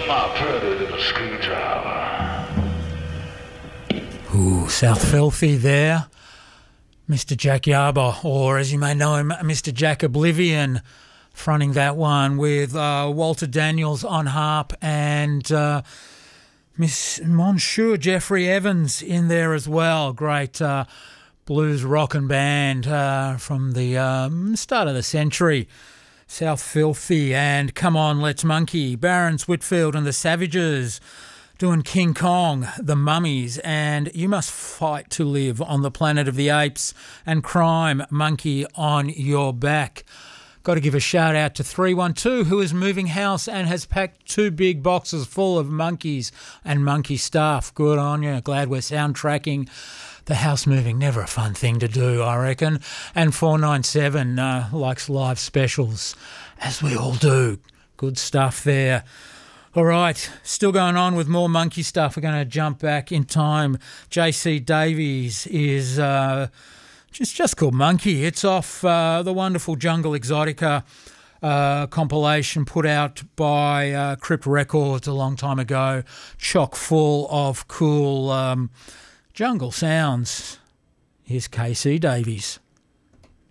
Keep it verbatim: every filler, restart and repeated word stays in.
my pretty little screwdriver. Ooh, South Filthy there. Mister Jack Yarber, or as you may know him, Mister Jack Oblivion, fronting that one with uh, Walter Daniels on harp and uh, Miss Monsieur Jeffrey Evans in there as well. Great uh, blues rockin' band uh, from the um, start of the century. South Filthy and Come On, Let's Monkey. Barons Whitfield and the Savages doing King Kong, the Mummies, and You Must Fight to Live on the Planet of the Apes, and Crime, Monkey on Your Back. Got to give a shout out to three one two, who is moving house and has packed two big boxes full of monkeys and monkey stuff. Good on you. Glad we're soundtracking the house moving. Never a fun thing to do, I reckon. And four nine seven uh, likes live specials, as we all do. Good stuff there. All right, still going on with more monkey stuff. We're going to jump back in time. J C Davies is uh, just, just called Monkey. It's off uh, the wonderful Jungle Exotica uh, compilation put out by uh, Crypt Records a long time ago, chock full of cool um, jungle sounds. Here's K C Davies.